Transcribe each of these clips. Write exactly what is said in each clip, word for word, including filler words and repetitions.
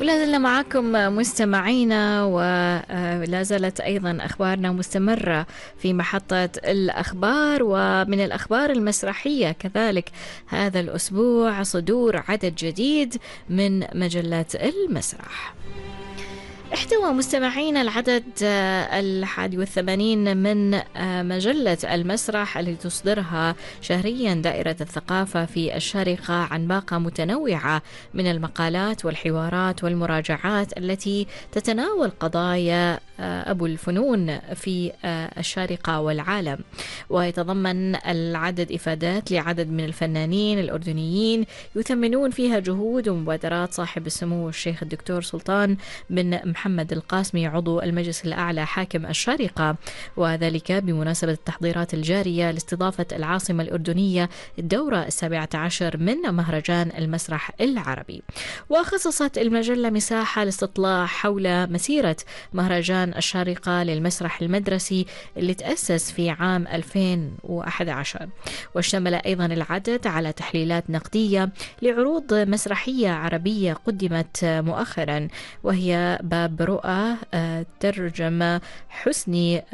ولا زلنا معكم مستمعينا، ولا زالت أيضا أخبارنا مستمرة في محطة الأخبار. ومن الأخبار المسرحية كذلك هذا الأسبوع صدور عدد جديد من مجلة المسرح. احتوى مستمعين العدد الحادي والثمانين من مجلة المسرح التي تصدرها شهريا دائرة الثقافة في الشارقة عن باقة متنوعة من المقالات والحوارات والمراجعات التي تتناول قضايا أبو الفنون في الشارقة والعالم، ويتضمن العدد إفادات لعدد من الفنانين الأردنيين يثمنون فيها جهود ومبادرات صاحب السمو الشيخ الدكتور سلطان بن محمد القاسمي عضو المجلس الأعلى حاكم الشارقة، وذلك بمناسبة التحضيرات الجارية لاستضافة العاصمة الأردنية الدورة السابعة عشر من مهرجان المسرح العربي. وخصصت المجلة مساحة لاستطلاع حول مسيرة مهرجان الشارقة للمسرح المدرسي اللي تأسس في عام ألفين وأحد عشر، واشتمل أيضا العدد على تحليلات نقدية لعروض مسرحية عربية قدمت مؤخرا، وهي باب رؤى ترجم حسني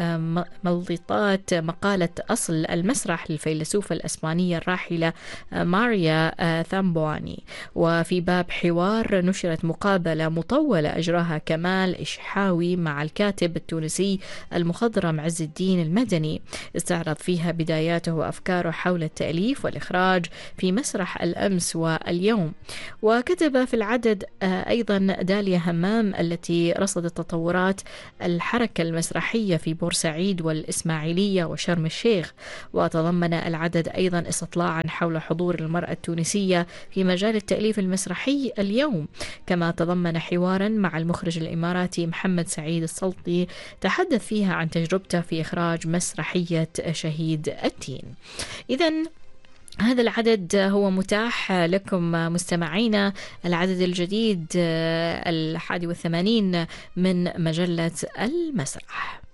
ملضطات مقالة أصل المسرح للفيلسوفة الأسبانية الراحلة ماريا ثامبواني. وفي باب حوار نشرت مقابلة مطولة أجراها كمال إشحاوي مع الكاتب التونسي المخضرم عز الدين المدني، استعرض فيها بداياته وأفكاره حول التأليف والإخراج في مسرح الأمس واليوم. وكتب في العدد أيضا داليا همام التي رصدت تطورات الحركة المسرحية في بورسعيد والإسماعيلية وشرم الشيخ. وتضمن العدد أيضا استطلاعا حول حضور المرأة التونسية في مجال التأليف المسرحي اليوم، كما تضمن حوارا مع المخرج الإماراتي محمد سعيد السلطي تحدث فيها عن تجربته في إخراج مسرحية شهيد التين. إذن هذا العدد هو متاح لكم مستمعينا، العدد الجديد الحادي والثمانين من مجلة المسرح.